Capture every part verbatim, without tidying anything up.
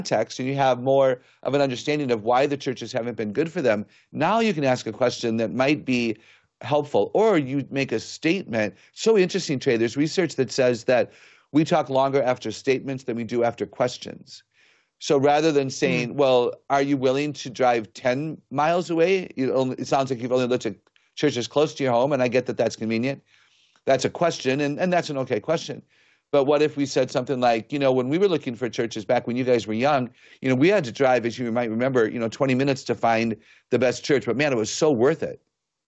context and you have more of an understanding of why the churches haven't been good for them, now you can ask a question that might be helpful, or you make a statement. So interesting, Trey. There's research that says that we talk longer after statements than we do after questions. So rather than saying, mm. well, are you willing to drive ten miles away? You only, it sounds like you've only looked at churches close to your home, and I get that that's convenient. That's a question, and, and that's an okay question. But what if we said something like, you know, when we were looking for churches back when you guys were young, you know, we had to drive, as you might remember, you know, twenty minutes to find the best church. But man, it was so worth it.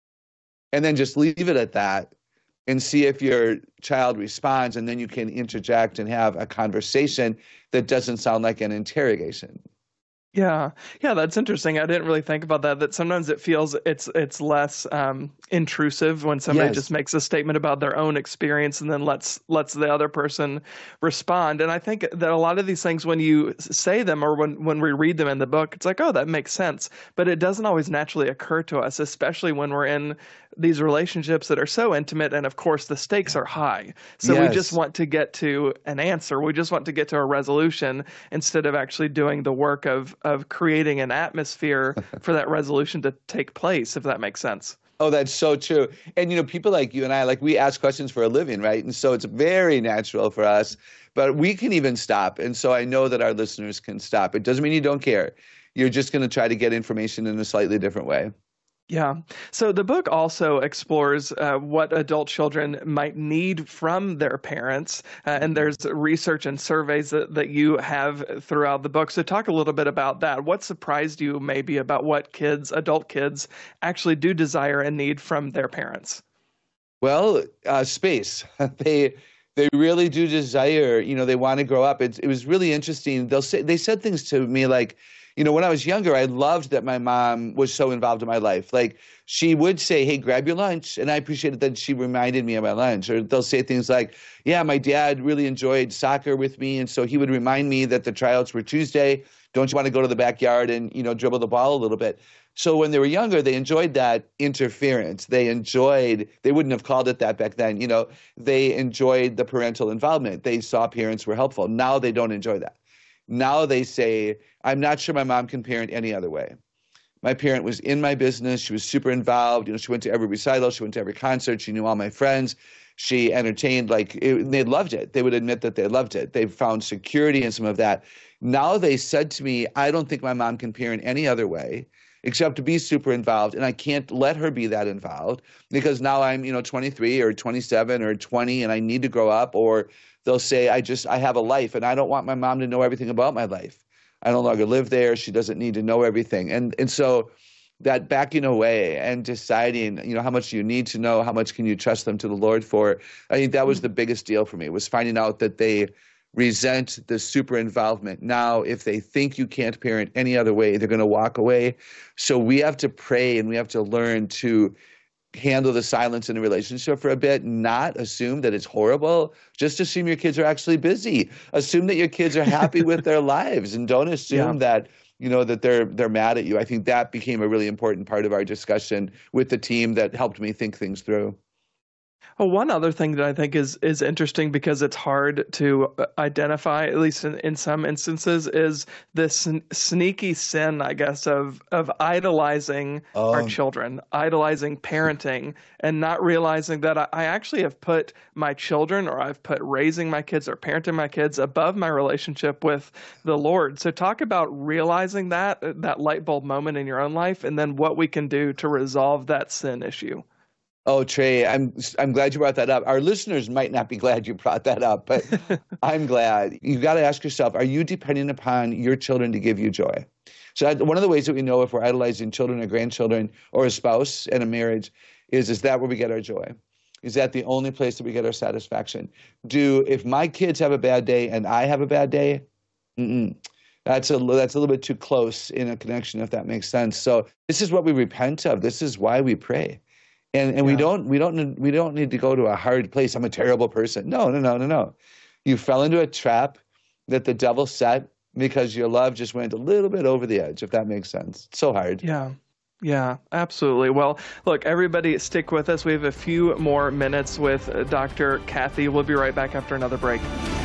And then just leave it at that and see if your child responds, and then you can interject and have a conversation that doesn't sound like an interrogation. Yeah, yeah, that's interesting. I didn't really think about that, that sometimes it feels it's it's less um, intrusive when somebody Yes. just makes a statement about their own experience and then lets lets the other person respond. And I think that a lot of these things, when you say them or when, when we read them in the book, it's like, oh, that makes sense. But it doesn't always naturally occur to us, especially when we're in these relationships that are so intimate, and of course the stakes are high. So Yes. we just want to get to an answer. We just want to get to a resolution instead of actually doing the work of of creating an atmosphere for that resolution to take place, if that makes sense. Oh, that's so true. And, you know, people like you and I, like we ask questions for a living, right? And so it's very natural for us, but we can even stop. And so I know that our listeners can stop. It doesn't mean you don't care. You're just going to try to get information in a slightly different way. Yeah. So the book also explores uh, what adult children might need from their parents. Uh, and there's research and surveys that, that you have throughout the book. So talk a little bit about that. What surprised you maybe about what kids, adult kids, actually do desire and need from their parents? Well, uh, space. they they really do desire, you know, they want to grow up. It, it was really interesting. They'll say, they said things to me like, you know, when I was younger, I loved that my mom was so involved in my life. Like, she would say, hey, grab your lunch. And I appreciated that she reminded me of my lunch. Or they'll say things like, yeah, my dad really enjoyed soccer with me. And so he would remind me that the tryouts were Tuesday. Don't you want to go to the backyard and, you know, dribble the ball a little bit? So when they were younger, they enjoyed that interference. They enjoyed, they wouldn't have called it that back then, you know, they enjoyed the parental involvement. They saw parents were helpful. Now they don't enjoy that. Now they say, I'm not sure my mom can parent any other way. My parent was in my business. She was super involved. You know, she went to every recital. She went to every concert. She knew all my friends. She entertained, like, it, they loved it. They would admit that they loved it. They found security in some of that. Now they said to me, I don't think my mom can parent any other way except to be super involved. And I can't let her be that involved because now I'm, you know, twenty-three or twenty-seven or twenty and I need to grow up. Or they'll say, I just, I have a life and I don't want my mom to know everything about my life. I no longer live there. She doesn't need to know everything. And and so that backing away and deciding, you know, how much do you need to know, how much can you trust them to the Lord for, I think that was the biggest deal for me, was finding out that they resent the super involvement. Now, if they think you can't parent any other way, they're going to walk away. So we have to pray and we have to learn to handle the silence in a relationship for a bit, not assume that it's horrible. Just assume your kids are actually busy. Assume that your kids are happy with their lives, and don't assume yeah. that, you know, that they're they're mad at you. I think that became a really important part of our discussion with the team that helped me think things through. Well, one other thing that I think is is interesting because it's hard to identify, at least in, in some instances, is this sneaky sin, I guess, of of idolizing oh. our children, idolizing parenting, and not realizing that I, I actually have put my children, or I've put raising my kids or parenting my kids above my relationship with the Lord. So talk about realizing that, that light bulb moment in your own life, and then what we can do to resolve that sin issue. Oh, Trey, I'm I'm glad you brought that up. Our listeners might not be glad you brought that up, but I'm glad. You've got to ask yourself, are you depending upon your children to give you joy? So that, one of the ways that we know if we're idolizing children or grandchildren or a spouse in a marriage is, is that where we get our joy? Is that the only place that we get our satisfaction? Do if my kids have a bad day and I have a bad day, mm-mm. That's a, that's a little bit too close in a connection, if that makes sense. So this is what we repent of. This is why we pray. And and yeah. we don't we don't we don't need to go to a hard place. I'm a terrible person. No, no, no, no, no. You fell into a trap that the devil set because your love just went a little bit over the edge, if that makes sense. It's so hard. Yeah. Yeah, absolutely. Well, look, everybody stick with us. We have a few more minutes with Doctor Cathy. We'll be right back after another break.